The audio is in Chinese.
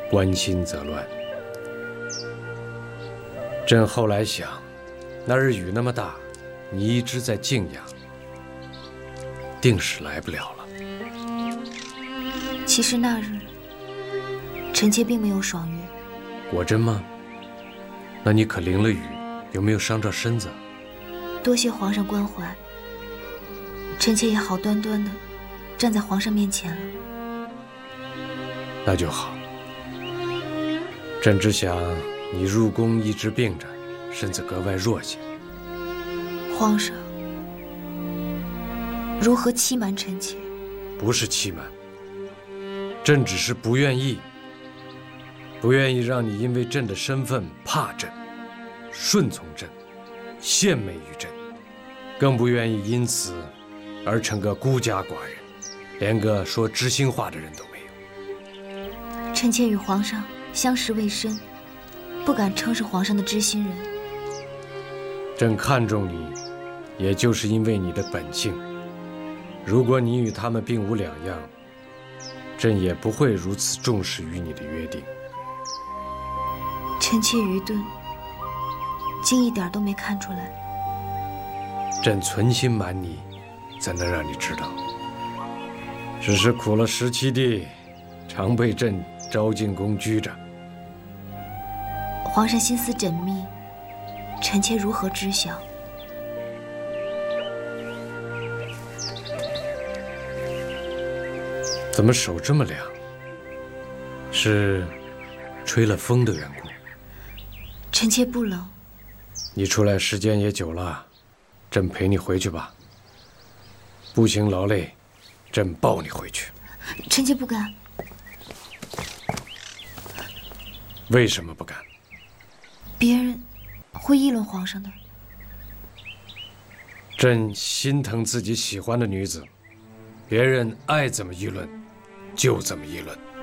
关心则乱。朕后来想，那日雨那么大，你一直在静养，定是来不了了。 其实那日，臣妾并没有爽约。 果真吗？那你可淋了雨，有没有伤着身子？ 多谢皇上关怀，臣妾也好端端的站在皇上面前了。 那就好。朕只想你入宫一直病着，身子格外弱些。 皇上如何欺瞒臣妾？ 不是欺瞒，朕只是不愿意让你因为朕的身份怕朕、顺从朕、献媚于朕，更不愿意因此而成个孤家寡人，连个说知心话的人都没有。 臣妾与皇上相识未深，不敢称是皇上的知心人。 朕看重你，也就是因为你的本性。如果你与他们并无两样，朕也不会如此重视与你的约定。 臣妾愚钝，竟一点都没看出来。 朕存心瞒你，怎能让你知道？只是苦了17弟，常被朕招进宫拘着。 皇上心思缜密，臣妾如何知晓？ 怎么手这么凉？是吹了风的缘故？ 臣妾不冷。 你出来时间也久了，朕陪你回去吧。步行劳累，朕抱你回去。 臣妾不敢。 为什么不敢？ 别人会议论皇上的。 朕心疼自己喜欢的女子，别人爱怎么议论就怎么议论。